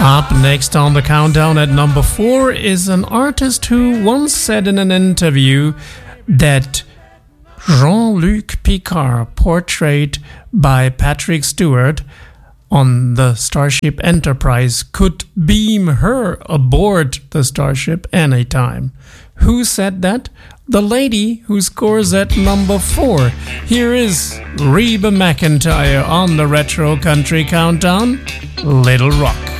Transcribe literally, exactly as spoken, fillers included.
Up next on the countdown at number four is an artist who once said in an interview that Jean-Luc Picard, portrayed by Patrick Stewart on the Starship Enterprise, could beam her aboard the Starship anytime. Who said that? The lady who scores at number four. Here is Reba McEntire on the Retro Country Countdown, Little Rock.